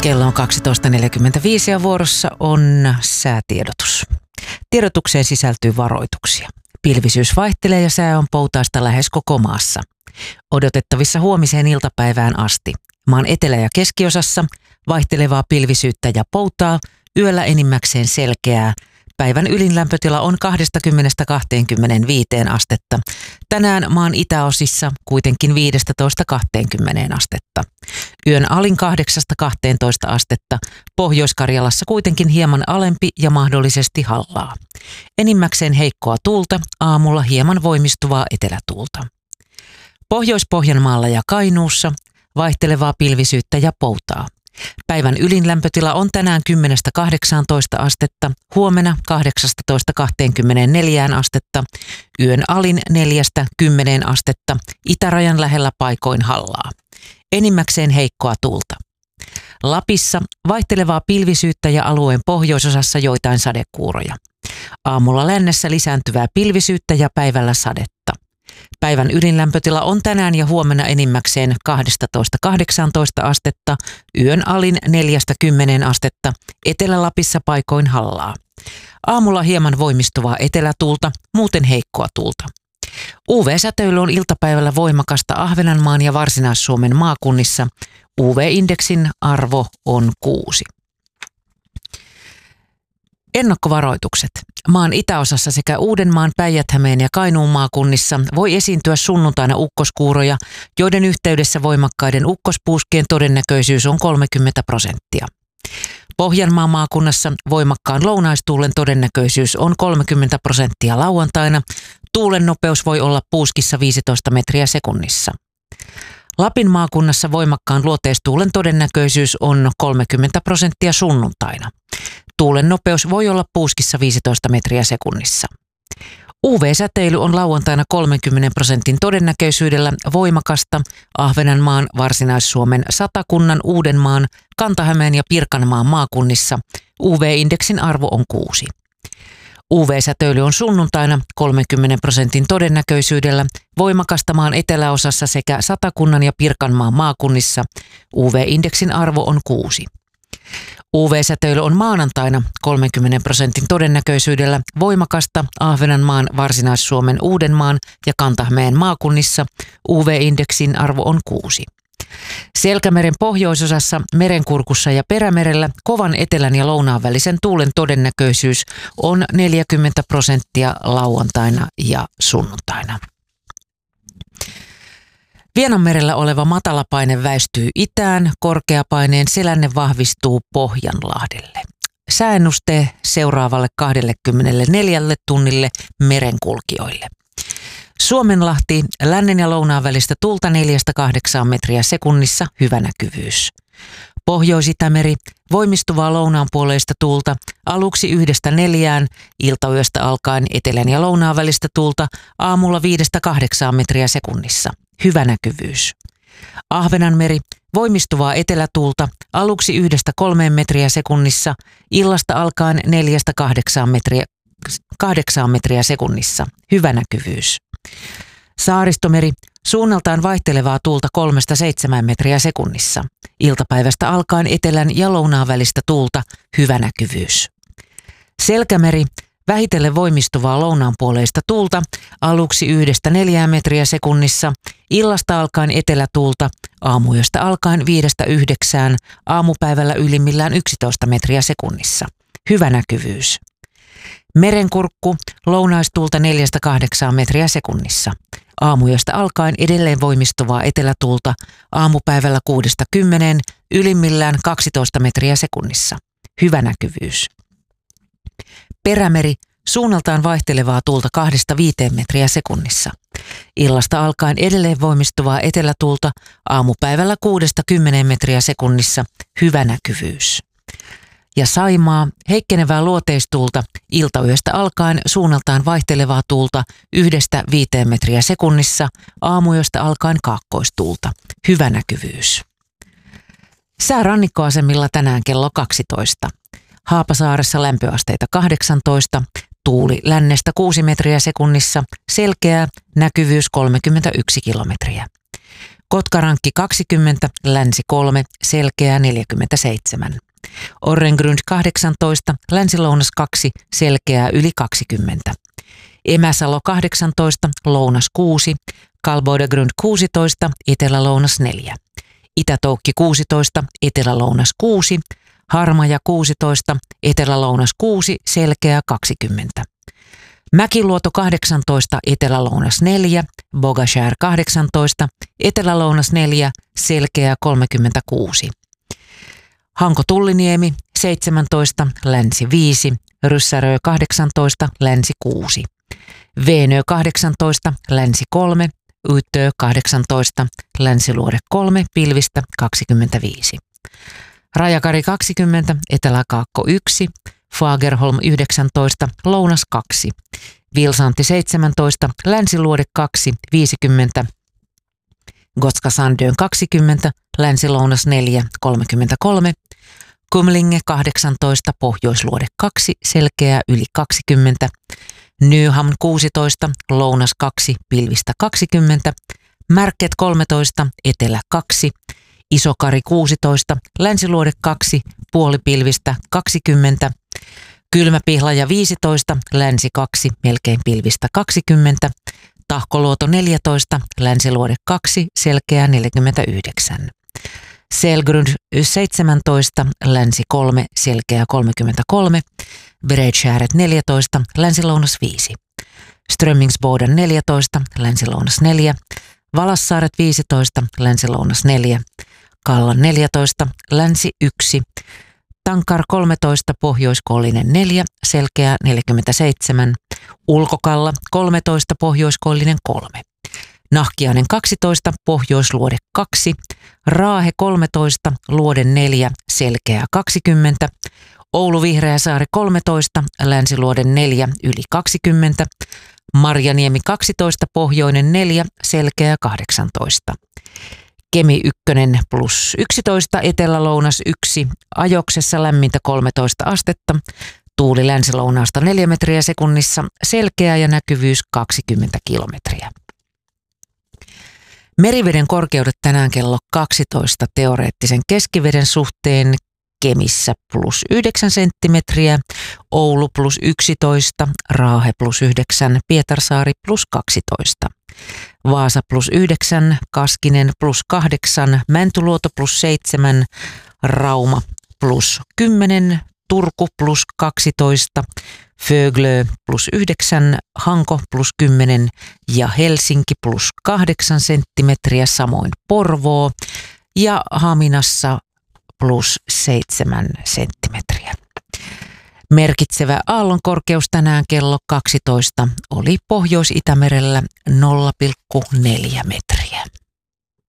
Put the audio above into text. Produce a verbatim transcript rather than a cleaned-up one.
Kello on kaksitoista neljäkymmentäviisi ja vuorossa on säätiedotus. Tiedotukseen sisältyy varoituksia. Pilvisyys vaihtelee ja sää on poutaista lähes koko maassa. Odotettavissa huomiseen iltapäivään asti. Maan etelä- ja keskiosassa vaihtelevaa pilvisyyttä ja poutaa, yöllä enimmäkseen selkeää. Päivän ylinlämpötila on kaksikymmentä kaksikymmentäviisi astetta. Tänään maan itäosissa kuitenkin viisitoista kaksikymmentä astetta. Yön alin kahdeksasta kahteentoista astetta. Pohjois-Karjalassa kuitenkin hieman alempi ja mahdollisesti hallaa. Enimmäkseen heikkoa tuulta, aamulla hieman voimistuvaa etelätuulta. Pohjois-Pohjanmaalla ja Kainuussa vaihtelevaa pilvisyyttä ja poutaa. Päivän ylinlämpötila on tänään kymmenestä kahdeksaantoista astetta, huomenna kahdeksastatoista kahteenkymmeneenneljään astetta, yön alin neljästä kymmeneen astetta, itärajan lähellä paikoin hallaa. Enimmäkseen heikkoa tuulta. Lapissa vaihtelevaa pilvisyyttä ja alueen pohjoisosassa joitain sadekuuroja. Aamulla lännessä lisääntyvää pilvisyyttä ja päivällä sadetta. Päivän ylinlämpötila on tänään ja huomenna enimmäkseen kaksitoista kahdeksantoista astetta, yön alin neljästä kymmeneen astetta, Etelä-Lapissa paikoin hallaa. Aamulla hieman voimistuvaa etelätuulta, muuten heikkoa tuulta. U V-säteily on iltapäivällä voimakasta Ahvenanmaan ja Varsinais-Suomen maakunnissa. U V-indeksin arvo on kuusi. Ennakkovaroitukset. Maan itäosassa sekä Uudenmaan, Päijät-Hämeen ja Kainuun maakunnissa voi esiintyä sunnuntaina ukkoskuuroja, joiden yhteydessä voimakkaiden ukkospuuskien todennäköisyys on kolmekymmentä prosenttia. Pohjanmaan maakunnassa voimakkaan lounaistuulen todennäköisyys on kolmekymmentä prosenttia lauantaina. Tuulen nopeus voi olla puuskissa viisitoista metriä sekunnissa. Lapin maakunnassa voimakkaan luoteistuulen todennäköisyys on kolmekymmentä prosenttia sunnuntaina. Tuulen nopeus voi olla puuskissa viisitoista metriä sekunnissa. U V-säteily on lauantaina kolmenkymmenen prosentin todennäköisyydellä voimakasta Ahvenanmaan, Varsinais-Suomen, Satakunnan, Uudenmaan, Kanta-Hämeen ja Pirkanmaan maakunnissa. U V-indeksin arvo on kuusi. U V-säteily on sunnuntaina kolmenkymmenen prosentin todennäköisyydellä voimakasta maan eteläosassa sekä Satakunnan ja Pirkanmaan maakunnissa. U V-indeksin arvo on kuusi. U V-säteily on maanantaina kolmenkymmenen prosentin todennäköisyydellä voimakasta Ahvenanmaan, Varsinais-Suomen, Uudenmaan ja Kanta-Hämeen maakunnissa. U V-indeksin arvo on kuusi. Selkämeren pohjoisosassa, Merenkurkussa ja Perämerellä kovan etelän ja lounaan välisen tuulen todennäköisyys on neljäkymmentä prosenttia lauantaina ja sunnuntaina. Vienanmerellä oleva matalapaine väistyy itään, korkeapaineen selänne vahvistuu Pohjanlahdelle. Sääennuste seuraavalle kaksikymmentäneljä tunnille merenkulkijoille. Suomenlahti, lännen ja lounaan välistä tuulta neljästä kahdeksaan metriä sekunnissa, hyvä näkyvyys. Pohjois-Itämeri, voimistuvaa lounaanpuoleista tuulta, aluksi yhdestä neljään, iltayöstä alkaen etelän ja lounaan välistä tuulta, aamulla viidestä kahdeksaan metriä sekunnissa, hyvä näkyvyys. Ahvenanmeri, voimistuvaa etelätuulta, aluksi yhdestä kolmeen metriä sekunnissa, illasta alkaen neljästä kahdeksaan metriä, kahdeksaan metriä sekunnissa, hyvä näkyvyys. Saaristomeri, suunnaltaan vaihtelevaa tuulta kolmesta seitsemään metriä sekunnissa. Iltapäivästä alkaen etelän ja lounaan välistä tuulta, hyvä näkyvyys. Selkämeri, vähitellen voimistuvaa lounaanpuoleista tuulta, aluksi yhdestä neljään metriä sekunnissa, illasta alkaen etelätuulta, aamuyöstä alkaen viidestä yhdeksään, aamupäivällä ylimmillään yksitoista metriä sekunnissa, hyvä näkyvyys. Merenkurkku, lounaistuulta neljästä kahdeksaan metriä sekunnissa. Aamuyöstä alkaen edelleen voimistuvaa etelätuulta, aamupäivällä kuudesta kymmeneen, ylimmillään kaksitoista metriä sekunnissa. Hyvä näkyvyys. Perämeri, suunnaltaan vaihtelevaa tuulta kahdesta viiteen metriä sekunnissa. Illasta alkaen edelleen voimistuvaa etelätuulta, aamupäivällä kuudesta kymmeneen metriä sekunnissa. Hyvä näkyvyys. Ja Saimaa, heikkenevää luoteistuulta, iltayöstä alkaen suunnaltaan vaihtelevaa tuulta yhdestä viiteen metriä sekunnissa, aamuyöstä alkaen kaakkoistuulta. Hyvä näkyvyys. Sää rannikkoasemilla tänään kello kaksitoista. Haapasaaressa lämpöasteita kahdeksantoista, tuuli lännestä kuusi metriä sekunnissa, selkeä, näkyvyys kolmekymmentäyksi kilometriä. Kotkarankki kaksikymmentä, länsi kolme, selkeää neljäkymmentäseitsemän. Orrengrund kahdeksantoista, länsi-lounas kaksi, selkeää yli kaksikymmentä. Emäsalo kahdeksantoista, lounas kuusi, Kalboidagrund kuusitoista, etelä-lounas neljä. Itätoukki kuusitoista, etelä-lounas kuusi, Harmaja kuusitoista, etelä-lounas kuusi, selkeää kaksikymmentä. Mäkiluoto kahdeksantoista, etelä-lounas neljä, Bogashär kahdeksantoista, etelä-lounas neljä, selkeää kolmekymmentäkuusi. Hanko-Tulliniemi seitsemäntoista, länsi viisi, Ryssärö kahdeksantoista, länsi kuusi. Veenö kahdeksantoista, länsi kolme, Ytö kahdeksantoista, länsiluode kolme, pilvistä kaksikymmentäviisi. Rajakari kaksikymmentä, eteläkaakko yksi, Fagerholm yhdeksäntoista, lounas kaksi. Vilsantti seitsemäntoista, länsiluode kaksi, viisikymmentä. Gotska Sandön kaksikymmentä, länsilounas neljä, kolmekymmentäkolme. Kumlinge kahdeksantoista, pohjoisluode kaksi, selkeää yli kaksikymmentä. Nyhamn kuusitoista, lounas kaksi, pilvistä kaksikymmentä. Märket kolmetoista, etelä kaksi. Isokari kuusitoista, länsiluode kaksi, puolipilvistä kaksikymmentä. Kylmäpihlaja viisitoista, länsi kaksi, melkein pilvistä kaksikymmentä. Tahkoluoto neljätoista, länsiluode kaksi, selkeää neljäkymmentäyhdeksän. Selgrund seitsemäntoista, länsi kolme, selkeää kolmekymmentäkolme. Bredskärret neljätoista, länsilounas viisi. Strömmingsboden neljätoista, länsilounas neljä. Valassaaret viisitoista, länsilounas neljä. Kallan neljätoista, länsi yksi. Tankar kolmetoista, pohjoiskoillinen neljä, selkeää neljäkymmentäseitsemän. Ulkokalla kolmetoista, pohjoiskoillinen kolme. Nahkiainen kaksitoista, pohjoisluode kaksi. Raahe kolmetoista, luode neljä, selkeää kaksikymmentä. Oulu Vihreäsaari kolmetoista, länsiluode neljä, yli kaksikymmentä. Marjaniemi kaksitoista, pohjoinen neljä, selkeää kahdeksantoista. Kemi ykkönen plus yksitoista, etelä-lounas yksi, Ajoksessa lämmintä kolmetoista astetta. Tuuli länsilounaasta neljä metriä sekunnissa, selkeä ja näkyvyys kaksikymmentä kilometriä. Meriveden korkeudet tänään kello kaksitoista teoreettisen keskiveden suhteen: Kemissä plus yhdeksän senttimetriä, Oulu plus yksitoista, Raahe plus yhdeksän, Pietarsaari plus kaksitoista. Vaasa plus yhdeksän, Kaskinen plus kahdeksan, Mäntyluoto plus seitsemän, Rauma plus kymmenen, Turku plus kaksitoista, Föglö plus yhdeksän, Hanko plus kymmenen ja Helsinki plus kahdeksan senttimetriä, samoin Porvoo ja Haminassa plus seitsemän senttimetriä. Merkitsevä aallonkorkeus tänään kello kaksitoista oli Pohjois-Itämerellä nolla pilkku neljä metriä.